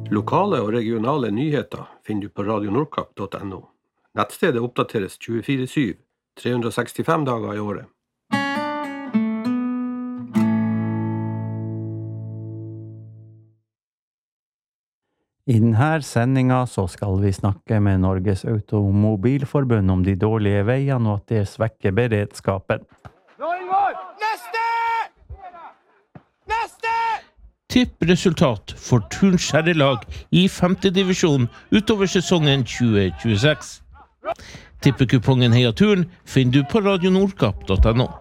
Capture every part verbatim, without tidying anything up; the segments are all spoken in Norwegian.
Lokale og regionale nyheter finner du på radio nordkapp punktum no. Nettstedet oppdateres tjuefire syv, tre hundre og sekstifem dager i året. I denne sendingen så skal vi snakke med Norges Automobilforbund om de dårlige veiene og at det svekker beredskapen. Neste! Neste! Tippresultat for Turns herrelag i femte divisjon utover sesongen tjue tjueseks. Tippekupongen Heia Turn finner du på radio nordkapp punktum no.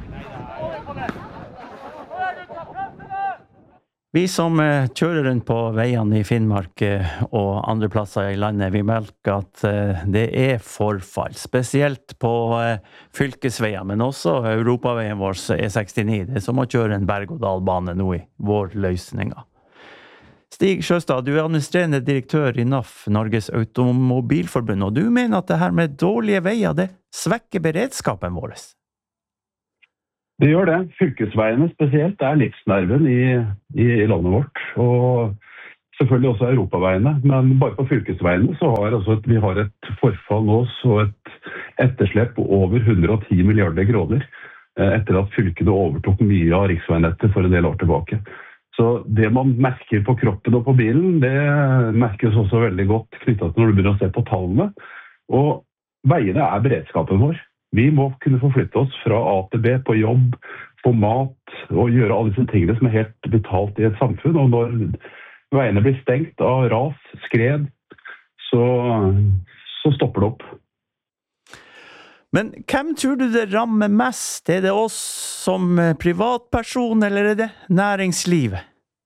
Vi som eh, kjører rundt på veiene i Finnmark eh, og andre plasser i landet, vi merker at eh, det er forfall, spesielt på eh, fylkesveier, men også europaveien vår E sekstini. Det er som å kjøre en berg-og-dal-bane nå i vår løsninger. Stig Sjøstad, du er administrerende direktør i N A F, Norges Automobilforbund, og du mener at det her med dårlige veier, det svekker beredskapen vår. Det gjør det. Fylkesveiene spesielt er livsnerven i, i, i landet vårt, og selvfølgelig også europaveiene. Men bare på fylkesveiene så har altså et, vi har et forfall nå, så et etterslep på over hundre og ti milliarder kroner etter at fylkene overtok mye av riksveinettet for en del år tilbake. Så det man merker på kroppen og på bilen, det merkes også veldig godt knyttet til når du begynner å se på tallene. Og veiene er beredskapen vår. Vi må kunne forflytte oss fra A til B på jobb, på mat og gjøre alle disse tingene som er helt vitalt i et samfunn. Og når veiene blir stengt av ras, skred, så, så stopper det opp. Men hvem tror du det rammer mest? Er det oss som privatperson, eller er det næringslivet?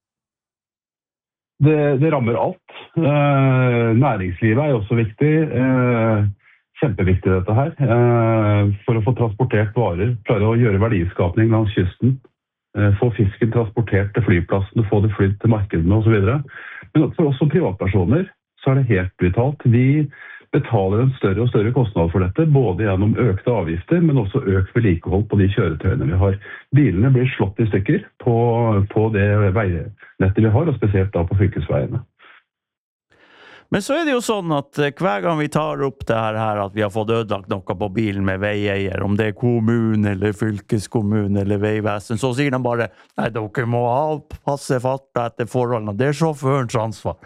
Det, det rammer alt. Eh, næringslivet er også viktig. Eh, Kjempeviktig dette her, for å få transportert varer, klare å gjøre verdiskapning langs kysten, få fisken transportert til flyplassen, få det flydd til markedene og så videre. Men for oss som privatpersoner så er det helt vitalt. Vi betaler en større og større kostnad for dette, både gjennom økte avgifter, men også økt vedlikehold på de kjøretøyene vi har. Bilene blir slått i stykker på, på det veinettet vi har, og spesielt da på fylkesveiene. Men så er det jo sånn at hver gang vi tar opp det her at vi har fått ødelagt noe på bilen med veieier, om det er kommune eller fylkeskommune eller veivesen, så sier de bare, nei, dere må passe farta etter forholdene, det er sjåførens ansvar.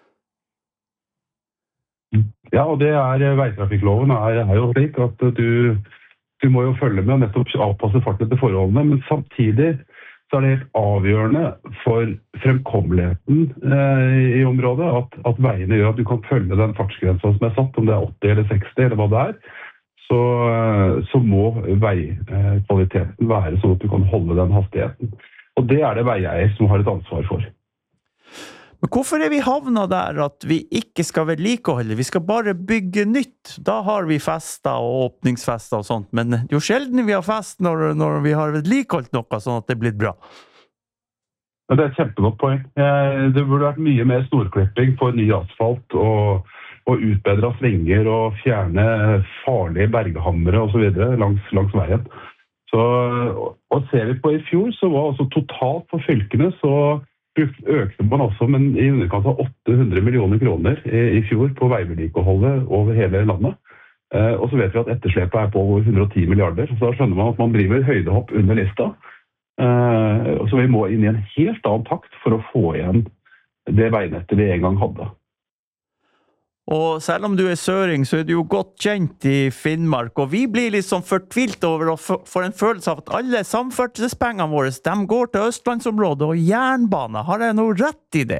Ja, og det er, veitrafikkloven er, er jo slik at du, du må jo følge med og nettopp avpasse farten etter forholdene, men samtidig så er det helt avgjørende for fremkommeligheten eh, i området at, at veiene gjør at du kan følge den fartsgrensen som er satt, om det er åtti eller seksti eller hva det er, så, så må veikvaliteten være sånn at du kan holde den hastigheten. Og det er det veieier som har et ansvar for. Men hvorfor er vi havnet der at vi ikke skal vedlikeholde? Vi skal bare bygge nytt. Da har vi fester og åpningsfester og sånt, men jo sjelden vi har fest når, når vi har vedlikeholdt noe sånn at det blir bra. Ja, det er et kjempegodt poeng. Det burde vært mye mer snorklipping på ny asfalt og, og utbedre svinger og fjerne farlige berghammere og så videre langs, langs veien. Så, og ser vi på i fjor, så var altså totalt for fylkene så økte man også, men i underkant av åtte hundre millioner kroner i, i fjor på veivedlikeholdet over hele landet. Eh, og så vet vi at etterslepet er på over hundre og ti milliarder, så da skjønner man at man driver høydehopp under lista. Eh, så vi må inn i en helt annen takt for å få igjen det veinettet vi en gang hadde. Og selv om du er søring, så er du jo godt kjent i Finnmark, og vi blir litt sånn fortvilt over å få en følelse av at alle samferdselspengene våre, de går til Østlandsområdet og jernbane. Har jeg noe rett i det?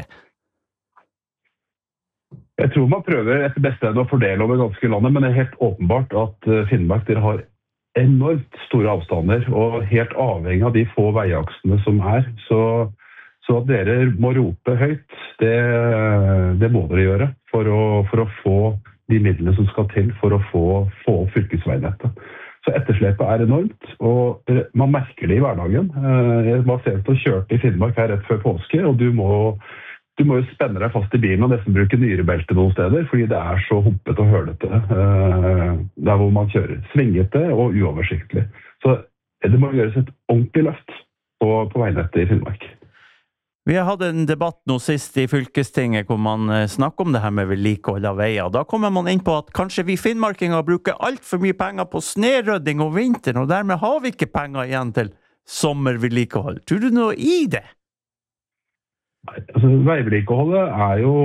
Jeg tror man prøver etter beste å fordele over ganske landet, men det er helt åpenbart at Finnmark dere har enormt store avstander, og helt avhengig av de få veiaksene som er, så Så at dere må rope høyt, det, det må dere gjøre for å, for å få de midlene som skal til for å få, få fylkesveinettet. Så etterslepet er enormt, og man merker det i hverdagen. Jeg var sent og kjørte i Finnmark her rett før påske, og du må, du må jo spenne deg fast i bilen og nesten bruke nyrebelte noen steder, fordi det er så humpet og hølete der hvor man kjører. Svingete og uoversiktlig. Så det må gjøres et ordentlig løft på, på veinettet i Finnmark. Vi har hatt en debatt nå sist i fylkestinget hvor man snakker om det her med vedlikehold av veier. Da kommer man inn på at kanskje vi finnmarkinger bruker alt for mye penger på snerødding og vinteren, og dermed har vi ikke penger igjen til sommervedlikehold. Tror du noe i det? Nei, altså veivedlikeholdet er jo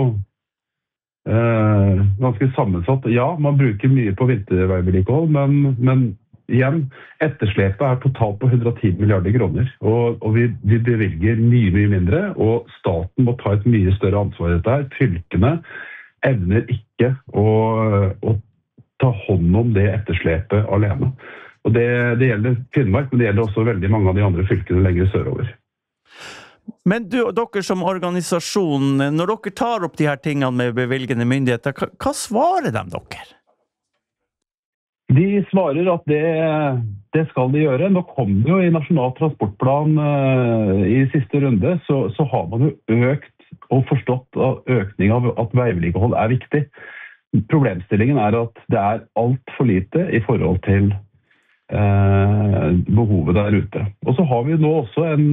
eh, ganske sammensatt. Ja, man bruker mye på vinterveivedlikehold, men, men igjen, etterslepet er totalt på hundre og ti milliarder kroner, og, og vi, vi bevilger mye, mye mindre, og staten må ta et mye større ansvar i dette her. Fylkene evner ikke å, å ta hånd om det etterslepet alene. Og det, det gjelder Finnmark, men det gjelder også veldig mange av de andre fylkene lenger sørover. Men du, dere som organisasjon, når dere tar opp de her tingene med bevilgende myndigheter, hva, hva svarer de dere? De svarer at det, det skal de gjøre. Nå kom det jo i Nasjonal transportplan uh, i siste runde, så, så har man jo økt og forstått at økning av at veivedlikehold er viktig. Problemstillingen er at det er alt for lite i forhold til uh, behovet der ute. Og så har vi nå også en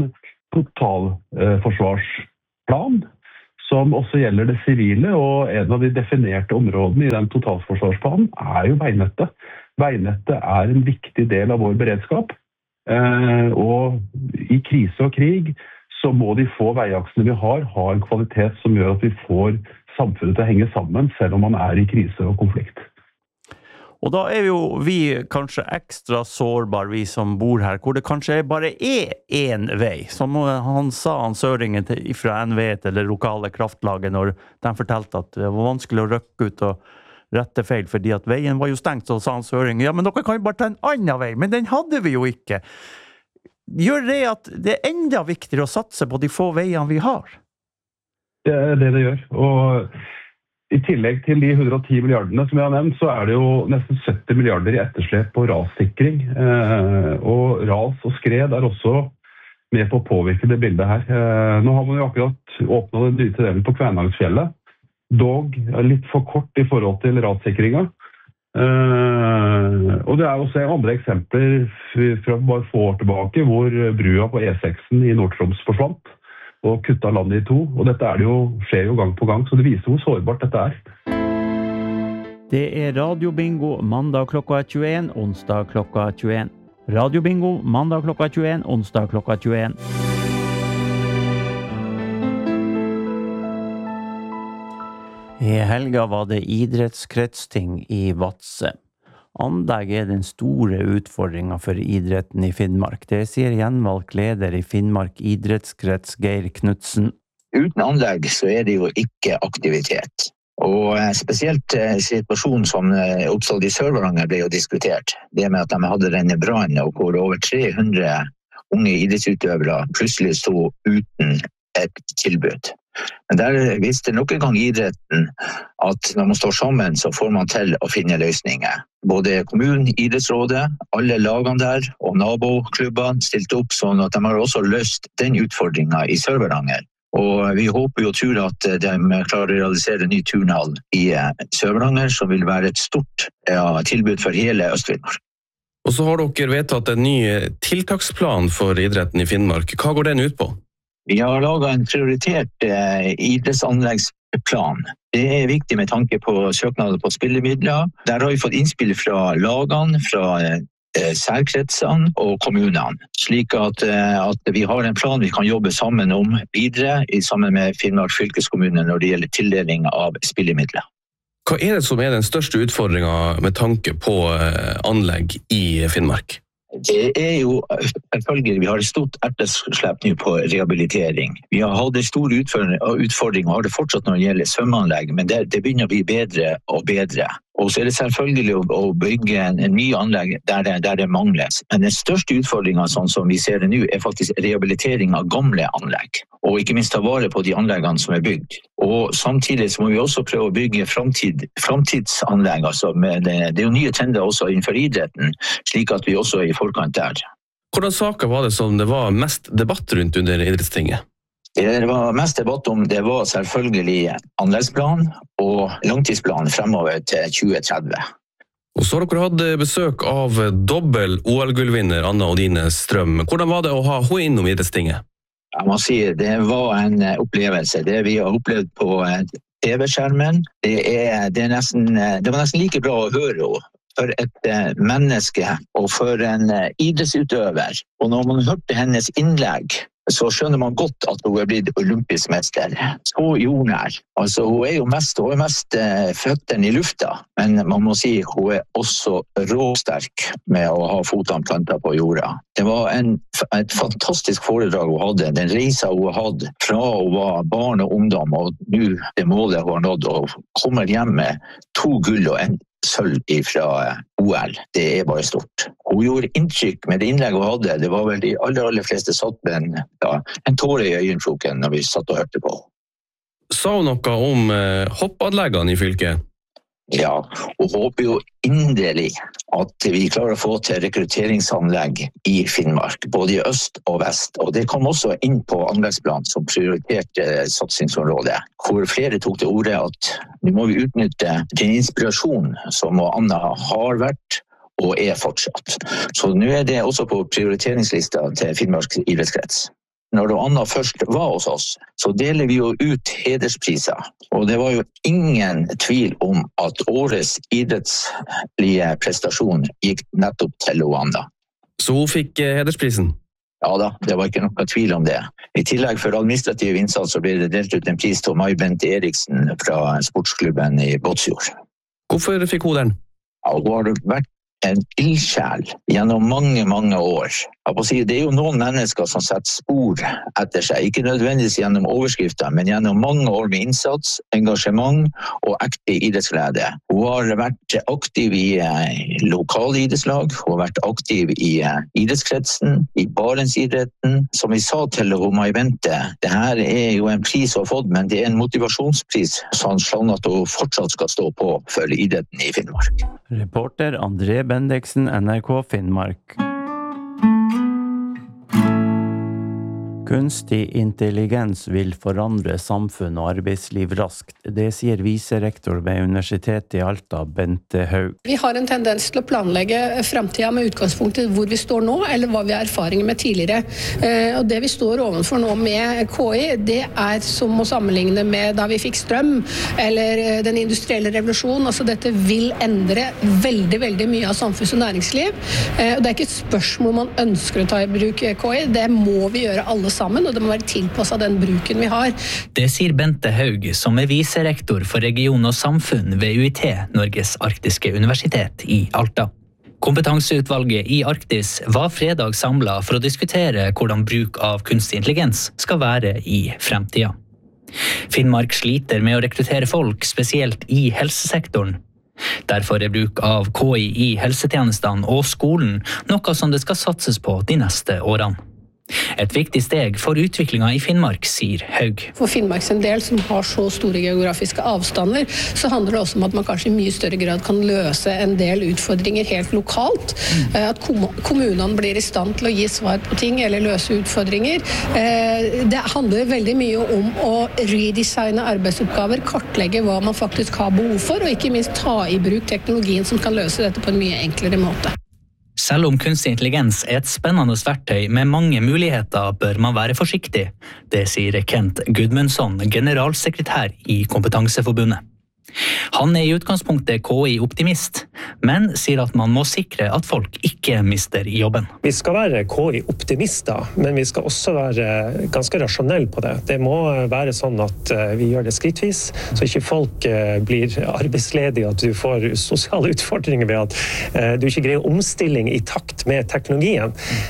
totalforsvarsplan uh, som også gjelder det sivile, og en av de definerte områdene i den totalforsvarsplanen er jo veinettet. Veinettet er en viktig del av vår beredskap, eh, og i krise og krig så må de få veiaksene vi har ha en kvalitet som gjør at vi får samfunnet til å henge sammen, selv om man er i krise og konflikt. Og da er jo vi kanskje ekstra sårbare, vi som bor her, hvor det kanskje bare er en vei. Som han sa, han søringen fra N V E til det lokale kraftlaget, når de fortalte at det var vanskelig å røkke ut og rette feil, fordi at veien var jo stengt, så sa han søringen, ja, men dere kan jo bare ta en annen vei, men den hadde vi jo ikke. Gjør det at det er enda viktigere å satse på de få veiene vi har? Det er det det gjør, og i tillegg til de hundre og ti milliardene som jeg har nevnt, så er det jo nesten sytti milliarder i etterslep på rassikring. Eh, og ras og skred er også med på å påvirke det bildet her. Eh, nå har man jo akkurat åpnet den nye tunnelen på Kvænangsfjellet. Dog er litt for kort i forhold til rassikringen. Eh, og det er også andre eksempler fra bare få år tilbake, hvor brua på E seksen i Nord-Troms forsvant og kutta landet i to, og dette er det jo, skjer jo gang på gang, så det viser hvor sårbart dette er. Det er radiobingo mandag klokka tjueen, onsdag klokka tjueen. Radiobingo mandag klokka tjueen, onsdag klokka tjueen. I helga var det idrettskretsting i Vadsø. Anlegg er den store utfordringen for idretten i Finnmark. Det sier gjenvalgt leder i Finnmark idrettskrets Geir Knudsen. Uten anlegg så er det jo ikke aktivitet. Og spesielt situasjonen som oppstod i Sør-Varanger ble jo diskutert. Det med at de hadde denne brannen, og hvor over tre hundre unge idrettsutøvere plutselig stod uten et tilbud. Men der visste nok en gang idretten at når man står sammen, så får man til å finne løsninger. Både kommunen, idrettsrådet, alle lagene der og naboklubbene stilte opp sånn at de har også løst den utfordringen i Sør-Varanger. Og vi håper jo og tror at de klarer å realisere en ny turnhall i Sør-Varanger, som vil være et stort ja, tilbud for hele Øst-Finnmark. Og så har dere vedtatt en ny tiltaksplan for idretten i Finnmark. Hva går den ut på? Vi har laget en prioritert eh, idrettsanleggsplan. Det er viktig med tanke på søknader på spillemidler. Der har vi fått innspill fra lagene, fra eh, særkretsene og kommunene. Slik at, eh, at vi har en plan vi kan jobbe sammen om videre, sammen med Finnmark fylkeskommune når det gjelder tildeling av spillemidler. Hva er det som er den største utfordringen med tanke på eh, anlegg i Finnmark? Det er jo selvfølgelig, vi har et stort etterslep nå på rehabilitering. Vi har hatt en stor utfordring og har det fortsatt når det gjelder svømmeanlegg, men det, det begynner å bli bedre og bedre. Og så er det selvfølgelig å, å bygge en, en ny anlegg der det, der det mangles. Men den største utfordringen, sånn som vi ser det nå, er faktisk rehabilitering av gamle anlegg. Og ikke minst ta vare på de anleggene som er bygd. Og samtidig så må vi også prøve å bygge fremtid, fremtidsanlegg. Altså med det, det er jo nye trender også innenfor idretten, slik at vi også er i forkant der. Hvordan saker var det som det var mest debatt rundt under idrettstinget? Det var mest debatt om det var selvfølgelig anleggsplan og langtidsplan fremover til tjue tretti. Og så har dere hatt besøk av dobbel O L-gullvinner Anna Odine Strøm. Hvordan var det å ha henne innom idrettstinget? Jeg må si, det var en opplevelse. Det vi har opplevd på T V-skjermen, det, er, det, er nesten, det var nesten like bra å høre for et menneske og for en idrettsutøver. Og når man hørte hennes innlegg, så skjønner man godt at hun er blitt olympisk mester. Så jordnær. Altså, hun er jo mest, hun er mest uh, føttene i lufta, men man må si hun er også råsterk med å ha fotene plantet på jorda. Det var en, et fantastisk foredrag hun hadde. Den reisa hun hadde fra hun var barn og ungdom, og nå det målet hun har nådd, og kommer hjem med to gull og en sølv fra O L. Det er bare stort. Hun gjorde inntrykk med det innlegget hun hadde. Det var vel de aller, aller fleste satt med en, ja, en tåre i øyenfloken når vi satt og hørte på. Sa hun noe om eh, hoppanleggene i fylket? Ja, og håper jo inderlig at vi klarer å få til rekrutteringsanlegg i Finnmark, både i øst og vest. Og det kom også inn på anleggsplan som prioriterte satsingsområdet, hvor flere tok til orde at nå må vi utnytte den inspirasjon som Anna har vært og er fortsatt. Så nå er det også på prioriteringslista til Finnmarks idrettskrets. Når Anna først var hos oss, så deler vi jo ut hederspriser. Og det var jo ingen tvil om at årets idrettslige prestasjon gikk nettopp til Anna. Så hun fikk hedersprisen? Ja da, det var ikke noe tvil om det. I tillegg for administrativ innsats så ble det delt ut en pris til Mai Bente Eriksen fra sportsklubben i Båtsfjord. Hvorfor fikk hun den? Ja, hun har vært en ildsjæl gjennom mange, mange år. Si, det er jo noen mennesker som setter spor etter seg, ikke nødvendigvis gjennom overskrifter, men gjennom mange år med innsats, engasjement og ekte idrettsglede. Hun har vært aktiv i lokale idrettslag, hun har vært aktiv i idrettskretsen, i Barentsidretten. Som vi sa til Mai Bente, det her er jo en pris hun har fått, men det er en motivasjonspris, sånn at hun fortsatt skal stå på for idretten i Finnmark. Reporter André Bendiksen, N R K Finnmark. Kunstig intelligens vil forandre samfunn og arbeidsliv raskt. Det sier viserektor ved Universitetet i Alta, Bente Haug. Vi har en tendens til å planlegge fremtiden med utgangspunkt i hvor vi står nå, eller hva vi har erfaringer med tidligere. Og det vi står overfor nå med K I, det er som å sammenligne med da vi fikk strøm, eller den industrielle revolusjonen. Altså dette vil endre veldig, veldig mye av samfunns- og næringsliv. Og det er ikke et spørsmål man ønsker å ta i bruk K I, det må vi gjøre alle sammen, og det må være tilpasset den bruken vi har. Det sier Bente Haug, som er viserektor for region og samfunn ved U I T, Norges arktiske universitet i Alta. Kompetanseutvalget i Arktis var fredag samlet for å diskutere hvordan bruk av kunstig intelligens skal være i fremtiden. Finnmark sliter med å rekruttere folk, spesielt i helsesektoren. Derfor er bruk av K I i helsetjenestene og skolen noe som det skal satses på de neste årene. Et viktig steg for utviklingen i Finnmark, sier Haug. For Finnmark sin del, som har så store geografiske avstander, så handler det også om at man kanskje i mye større grad kan løse en del utfordringer helt lokalt. At kommunene blir i stand til å gi svar på ting eller løse utfordringer. Det handler veldig mye om å redesigne arbeidsoppgaver, kartlegge hva man faktisk har behov for, og ikke minst ta i bruk teknologien som kan løse dette på en mye enklere måte. Selv om kunstig intelligens er et spennende verktøy med mange muligheter, bør man være forsiktig. Det sier Kent Gudmundsson, generalsekretær i Kompetanseforbundet. Han er i utgangspunktet K I-optimist, men sier at man må sikre at folk ikke mister jobben. Vi skal være K I-optimister, men vi skal også være ganske rasjonelle på det. Det må være sånn at vi gjør det skrittvis, så ikke folk blir arbeidsledige, at du får sosiale utfordringer ved at du ikke greier omstilling i takt med teknologien.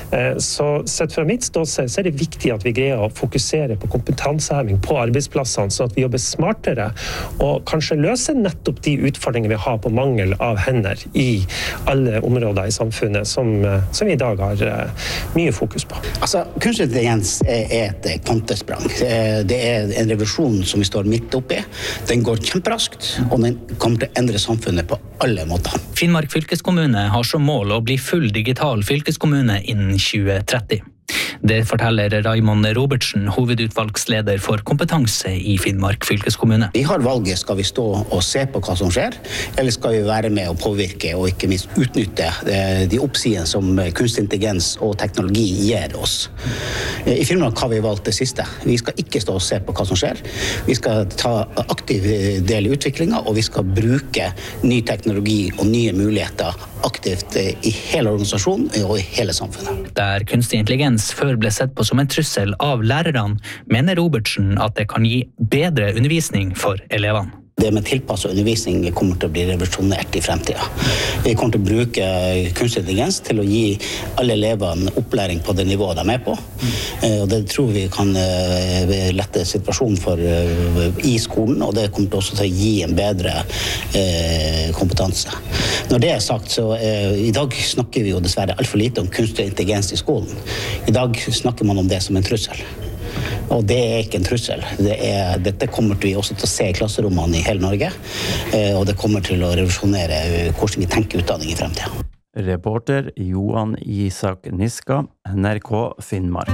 Så sett fra mitt ståsted så er det viktig at vi greier å fokusere på kompetanseheving på arbeidsplassene, så at vi jobber smartere og kanskje løser nettopp de utfordringene vi har på mangel av hender i alle områder i samfunnet som, som vi i dag har mye fokus på. Altså, kunstig intelligens er et kvantesprang. Det er en revolusjon som vi står midt oppi. Den går kjemperaskt, og den kommer til å endre samfunnet på alle måter. Finnmark fylkeskommune har som mål å bli full digital fylkeskommune innen tjue tretti. Det forteller Raimond Robertsen, hovedutvalgsleder for kompetanse i Finnmark fylkeskommune. Vi har valget, skal vi stå og se på hva som skjer, eller skal vi være med og påvirke og ikke minst utnytte de oppsidene som kunstig intelligens og teknologi gir oss. I Finnmark har vi valgt det siste. Vi skal ikke stå og se på hva som skjer. Vi skal ta aktiv del i utviklingen, og vi skal bruke ny teknologi og nye muligheter aktivt i hele organisasjonen og i hele samfunnet. Der kunstig intelligens før ble sett på som en trussel av lærerne, mener Robertsen at det kan gi bedre undervisning for elevene. Det med tilpasset undervisning kommer til å bli revolusjonert i fremtiden. Vi kommer til å bruke kunstig intelligens til å gi alle elevene opplæring på det nivået de er på. Og det tror vi kan lette situasjonen for i skolen, og det kommer til også til å gi en bedre kompetanse. Når det er sagt, så i dag snakker vi jo dessverre alt for lite om kunstig intelligens i skolen. I dag snakker man om det som en trussel. Og det er ikke en trussel. Det er, dette kommer vi også til å se i klasserommene i hele Norge, og det kommer til å revolusjonere hvordan vi tenker utdanning i fremtiden. Reporter Johan Isak Niska, N R K Finnmark.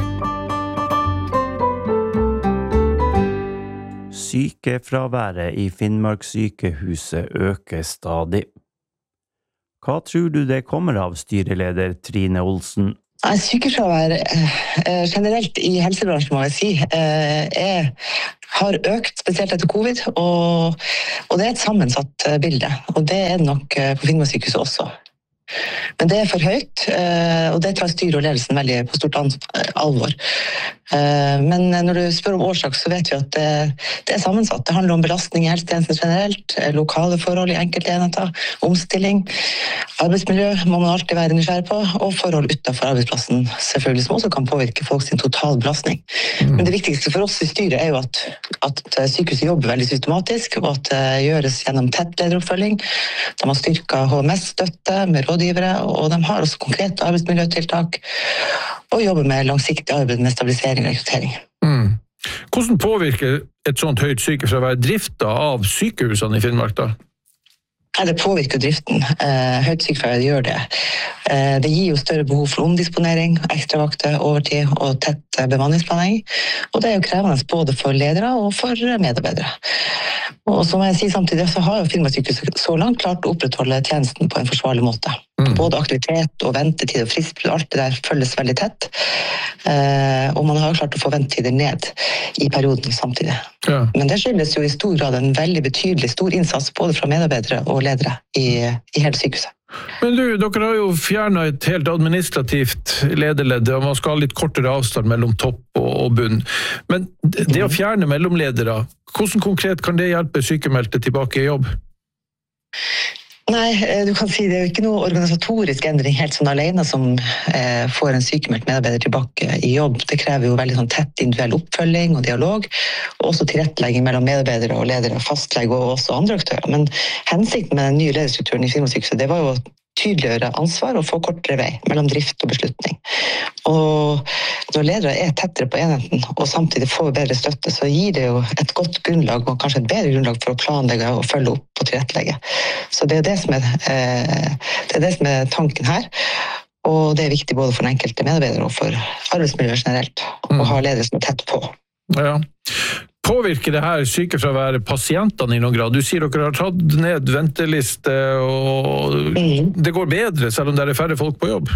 Sykefraværet i Finnmark sykehuset øker stadig. Hva tror du det kommer av, styreleder Trine Olsen? Sykefravær generelt i helsebransjen, må jeg si, er, har økt spesielt etter covid, og, og det er et sammensatt bilde, og det er det nok på Finnmarkssykehuset også. Men det er for høyt, og det tar styret og ledelsen veldig på stort alvor. Men når du spør om årsak, så vet vi at det, det er sammensatt. Det handler om belastning i helsetjenesten generelt, lokale forhold i enkelte enheter, omstilling, arbeidsmiljø må man alltid være nysgjerrig på, og forhold utenfor arbeidsplassen selvfølgelig, som også kan påvirke folk sin total belastning. Mm. Men det viktigste for oss i styret er jo at, at sykehuset jobber veldig systematisk, og at det gjøres gjennom tett lederoppfølging. De har styrket H M S-støtte med rådgivere, og de har også konkrete arbeidsmiljøtiltak, og jobber med langsiktig arbeid med stabilisering og rekruttering. Mm. Hvordan påvirker et sånt høyt sykefravær drifta av sykehusene i Finnmark da? Ja, det påvirker driften. Eh, høyt sykefravær gjør det. Eh, det gir jo større behov for omdisponering, ekstravakter, overtid og tett bemanningsplanlegging. Og det er jo krevende både for ledere og for medarbeidere. Og som jeg sier samtidig, så har jo Finnmarkssykehuset så langt klart å opprettholde tjenesten på en forsvarlig måte. Mm. Både aktivitet og ventetid og fristbrudd, alt det der følges veldig tett. Eh, og man har klart å få ventetider ned i perioden samtidig. Ja. Men det skyldes jo i stor grad en veldig betydelig stor innsats både fra medarbeidere og ledere i, i hele sykehuset. Men du, dere har jo fjernet et helt administrativt lederledd, og man skal ha litt kortere avstand mellom topp og bunn. Men det å fjerne mellomledere, hvordan konkret kan det hjelpe sykemeldte tilbake i jobb? Nei, du kan si det er jo ikke noe organisatorisk endring helt sånn alene som eh, får en sykemeldt medarbeider tilbake i jobb. Det krever jo veldig sånn tett individuell oppfølging og dialog, og også tilrettelegging mellom medarbeidere og ledere, fastlege og også andre aktører. Men hensikten med den nye lederstrukturen i Finnmarkssykehuset, det var jo å tydeliggjøre ansvar og få kortere vei mellom drift og beslutning. Og når ledere er tettere på enheten og samtidig får bedre støtte, så gir det jo et godt grunnlag og kanskje et bedre grunnlag for å planlegge og følge opp og tilrettelegge. Så det er det som er, eh, det er, det som er tanken her. Og det er viktig både for den enkelte medarbeider og for arbeidsmiljøet generelt å ha ledere som er tett på. Ja. Påvirker det her sykefraværet pasientene i noen grad? Du sier dere har tatt ned venteliste, og det går bedre selv om det er færre folk på jobb?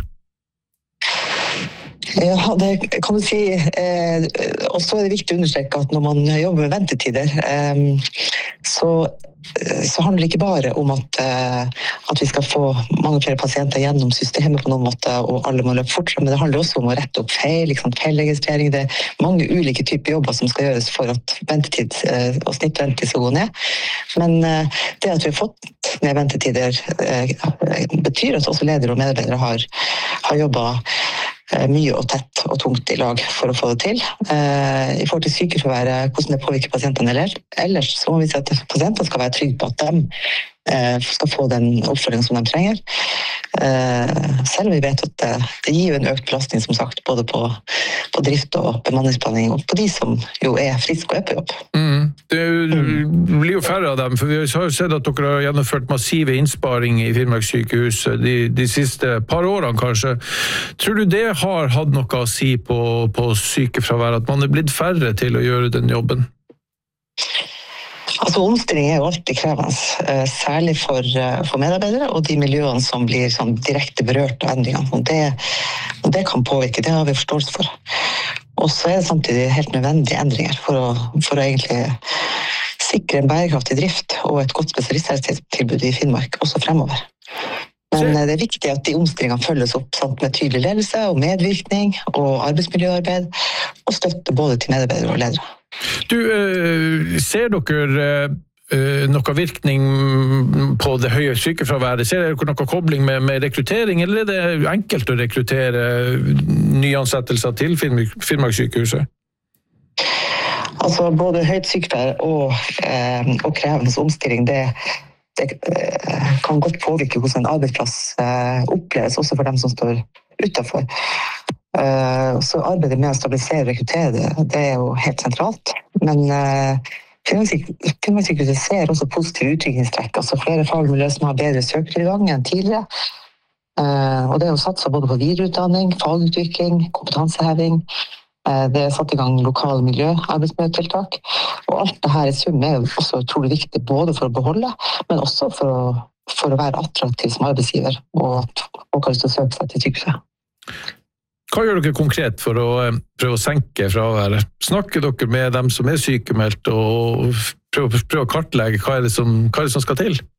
Ja, det kan du si. Eh, og så er det viktig å understreke at når man jobber med ventetider, eh, så, så handler det ikke bare om at, eh, at vi skal få mange flere pasienter gjennom systemet på noen måte, og alle må løpe fortere, men det handler også om å rette opp feil, liksom feilregistrering. Det er mange ulike typer jobber som skal gjøres for at ventetid eh, og snittventetid skal gå ned. Men eh, det at vi har fått ned ventetider eh, betyr at også ledere og medarbeidere har, har jobbet mye og tett og tungt i lag for å få det til. I forhold til sykefraværet, hvordan det påvirker pasientene ellers, så må vi si at pasientene skal være trygge på at de skal få den oppfølgingen som de trenger. Selv om vi vet at det, det gir jo en økt belastning, som sagt, både på, på drift og bemanningsplanlegging, og på de som jo er friske og er på jobb. Mm. Det blir jo færre av dem, for vi har jo sett at dere har gjennomført massive innsparing i Finnmarkssykehuset de, de siste par årene kanskje. Tror du det har hatt noe å si på, på sykefravær, at man er blitt færre til å gjøre den jobben? Altså, omstilling er jo alltid krevende, særlig for, for medarbeidere og de miljøene som blir sånn, direkte berørt av endringene. Og det, og det kan påvirke, det har vi forståelse for. Og så er det samtidig helt nødvendige endringer for å, for å egentlig sikre en bærekraftig drift og et godt spesialisthelsetilbud i Finnmark også fremover. Men det er viktig at de omstillingene følges opp sant, med tydelig ledelse og medvirkning og arbeidsmiljøarbeid og støtte både til medarbeidere og ledere. Du, ser dere noe virkning på det høye sykefraværet? Ser dere noe kobling med, med rekruttering, eller er det enkelt å rekruttere nyansettelser til Finnmarkssykehuset? Altså, både høyt sykefravær og, eh, og krevende omstilling, det, det kan godt påvirke hvordan en arbeidsplass eh, oppleves, også for dem som står utenfor. Uh, så arbeidet med å stabilisere og rekruttere det, det er jo helt sentralt. Men uh, Finnmarkssykehuset ser også positive utviklingstrekk, altså flere fagmiljøer som har bedre søkertilgang enn tidligere. Uh, og det er jo satset både på videreutdanning, fagutvikling, kompetanseheving. Uh, det er satt i gang lokale miljøarbeidsmiljøtiltak. Og alt det her i sum er jo også utrolig viktig, både for å beholde, men også for å, for å være attraktiv som arbeidsgiver, og at folk har lyst til å søke seg til sykehuset. Hva gjør dere konkret for å prøve å senke fraværet? Snakker dere med dem som er sykemeldt og prøver, prøver å kartlegge hva er det som, hva er det som skal til?